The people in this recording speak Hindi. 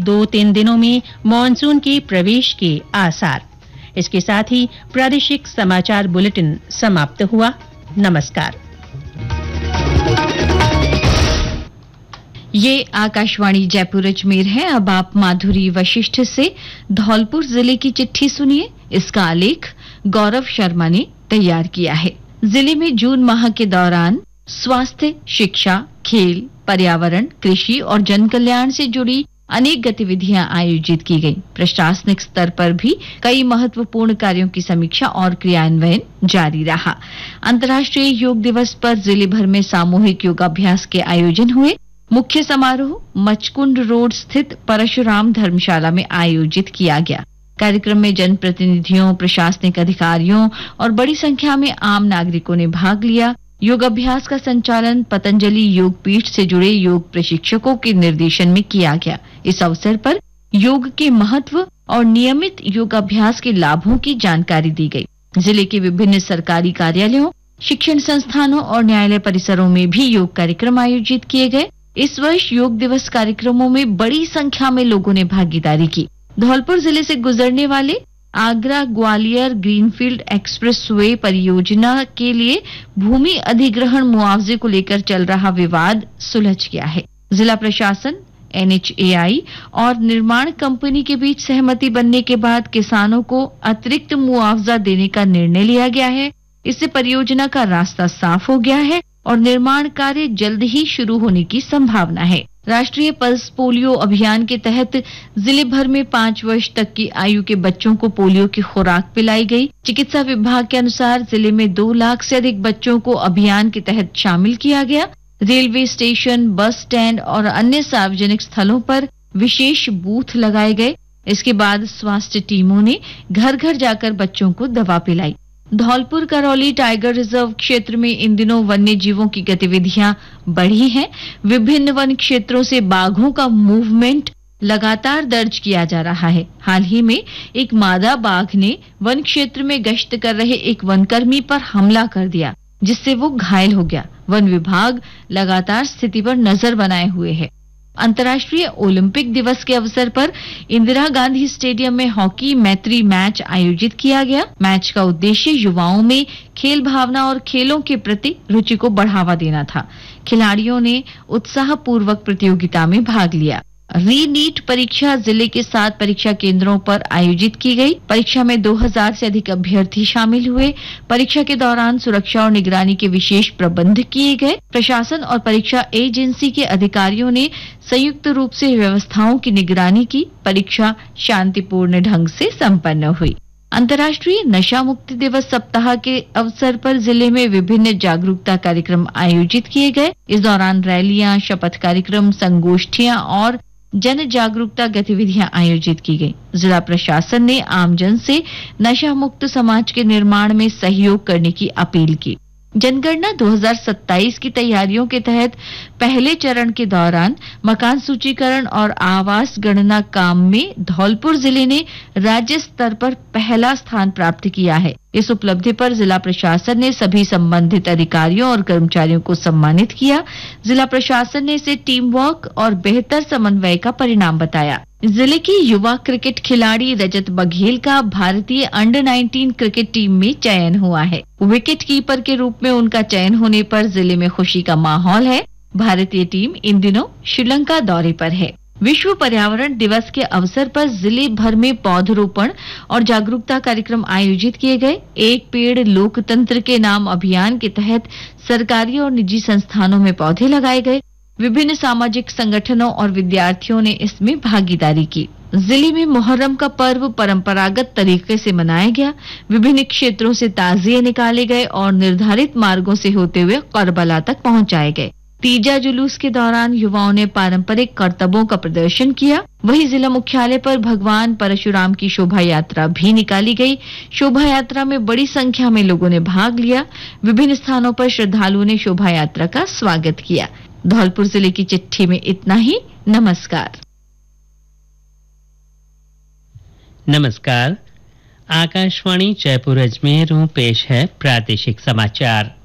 2-3 दिनों में मानसून के प्रवेश के आसार। इसके साथ ही प्रादेशिक समाचार बुलेटिन समाप्त हुआ। नमस्कार। ये आकाशवाणी जयपुर अजमेर है। अब आप माधुरी वशिष्ठ से धौलपुर जिले की चिट्ठी सुनिए। इसका आलेख गौरव शर्मा ने तैयार किया है। जिले में जून माह के दौरान स्वास्थ्य, शिक्षा, खेल, पर्यावरण, कृषि और जन कल्याण से जुड़ी अनेक गतिविधियां आयोजित की गई। प्रशासनिक स्तर पर भी कई महत्वपूर्ण कार्यों की समीक्षा और क्रियान्वयन जारी रहा। अंतर्राष्ट्रीय योग दिवस पर जिले भर में सामूहिक योगाभ्यास के आयोजन हुए। मुख्य समारोह मचकुंड रोड स्थित परशुराम धर्मशाला में आयोजित किया गया। कार्यक्रम में जनप्रतिनिधियों, प्रशासनिक अधिकारियों और बड़ी संख्या में आम नागरिकों ने भाग लिया। योगाभ्यास का संचालन पतंजलि योग पीठ से जुड़े योग प्रशिक्षकों के निर्देशन में किया गया। इस अवसर पर योग के महत्व और नियमित योगाभ्यास के लाभों की जानकारी दी गई। जिले के विभिन्न सरकारी कार्यालयों, शिक्षण संस्थानों और न्यायालय परिसरों में भी योग कार्यक्रम आयोजित किए गए। इस वर्ष योग दिवस कार्यक्रमों में बड़ी संख्या में लोगों ने भागीदारी की। धौलपुर जिले से गुजरने वाले आगरा ग्वालियर ग्रीनफील्ड एक्सप्रेसवे परियोजना के लिए भूमि अधिग्रहण मुआवजे को लेकर चल रहा विवाद सुलझ गया है। जिला प्रशासन, NHAI और निर्माण कंपनी के बीच सहमति बनने के बाद किसानों को अतिरिक्त मुआवजा देने का निर्णय लिया गया है। इससे परियोजना का रास्ता साफ हो गया है और निर्माण कार्य जल्द ही शुरू होने की संभावना है। राष्ट्रीय पल्स पोलियो अभियान के तहत जिले भर में 5 वर्ष तक की आयु के बच्चों को पोलियो की खुराक पिलाई गई। चिकित्सा विभाग के अनुसार जिले में 2 लाख से अधिक बच्चों को अभियान के तहत शामिल किया गया। रेलवे स्टेशन, बस स्टैंड और अन्य सार्वजनिक स्थलों पर विशेष बूथ लगाए गए। इसके बाद स्वास्थ्य टीमों ने घर घर जाकर बच्चों को दवा पिलाई। धौलपुर करौली टाइगर रिजर्व क्षेत्र में इन दिनों वन्य जीवों की गतिविधियां बढ़ी हैं। विभिन्न वन क्षेत्रों से बाघों का मूवमेंट लगातार दर्ज किया जा रहा है। हाल ही में एक मादा बाघ ने वन क्षेत्र में गश्त कर रहे एक वनकर्मी पर हमला कर दिया, जिससे वो घायल हो गया। वन विभाग लगातार स्थिति पर नजर बनाए हुए है। अंतर्राष्ट्रीय ओलंपिक दिवस के अवसर पर इंदिरा गांधी स्टेडियम में हॉकी मैत्री मैच आयोजित किया गया। मैच का उद्देश्य युवाओं में खेल भावना और खेलों के प्रति रुचि को बढ़ावा देना था। खिलाड़ियों ने उत्साहपूर्वक प्रतियोगिता में भाग लिया। री-नीट परीक्षा जिले के 7 परीक्षा केंद्रों पर आयोजित की गई। परीक्षा में 2000 से अधिक अभ्यर्थी शामिल हुए। परीक्षा के दौरान सुरक्षा और निगरानी के विशेष प्रबंध किए गए। प्रशासन और परीक्षा एजेंसी के अधिकारियों ने संयुक्त रूप से व्यवस्थाओं की निगरानी की। परीक्षा शांतिपूर्ण ढंग से संपन्न हुई। अंतर्राष्ट्रीय नशा मुक्ति दिवस सप्ताह के अवसर पर जिले में विभिन्न जागरूकता कार्यक्रम आयोजित किए गए। इस दौरान रैलियां, शपथ कार्यक्रम, संगोष्ठियां और जन जागरूकता गतिविधियां आयोजित की गई। जिला प्रशासन ने आमजन से नशा मुक्त समाज के निर्माण में सहयोग करने की अपील की। जनगणना 2027 की तैयारियों के तहत पहले चरण के दौरान मकान सूचीकरण और आवास गणना काम में धौलपुर जिले ने राज्य स्तर पर पहला स्थान प्राप्त किया है। इस उपलब्धि पर जिला प्रशासन ने सभी संबंधित अधिकारियों और कर्मचारियों को सम्मानित किया। जिला प्रशासन ने इसे टीम वर्क और बेहतर समन्वय का परिणाम बताया। जिले की युवा क्रिकेट खिलाड़ी रजत बघेल का भारतीय अंडर 19 क्रिकेट टीम में चयन हुआ है। विकेट कीपर के रूप में उनका चयन होने पर जिले में खुशी का माहौल है। भारतीय टीम इन दिनों श्रीलंका दौरे पर है। विश्व पर्यावरण दिवस के अवसर पर जिले भर में पौधरोपण और जागरूकता कार्यक्रम आयोजित किए गए। एक पेड़ लोकतंत्र के नाम अभियान के तहत सरकारी और निजी संस्थानों में पौधे लगाए गए। विभिन्न सामाजिक संगठनों और विद्यार्थियों ने इसमें भागीदारी की। जिले में मुहर्रम का पर्व परंपरागत तरीके से मनाया गया। विभिन्न क्षेत्रों से ताजिए निकाले गए और निर्धारित मार्गों से होते हुए करबला तक पहुंचाए गए। तीजा जुलूस के दौरान युवाओं ने पारंपरिक करतबों का प्रदर्शन किया। वहीं जिला मुख्यालय पर भगवान परशुराम की शोभा यात्रा भी निकाली गई। शोभा यात्रा में बड़ी संख्या में लोगों ने भाग लिया। विभिन्न स्थानों पर श्रद्धालुओं ने शोभा यात्रा का स्वागत किया। धौलपुर जिले की चिट्ठी में इतना ही। नमस्कार। नमस्कार। आकाशवाणी जयपुर अजमेर पेश है प्रादेशिक समाचार।